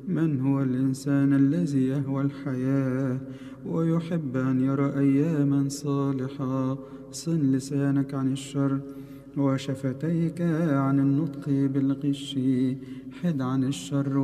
من هو الإنسان الذي يهوى الحياة ويحب أن يرى أياما صالحة؟ صن لسانك عن الشر وشفتيك عن النطق بالغش. حد عن الشر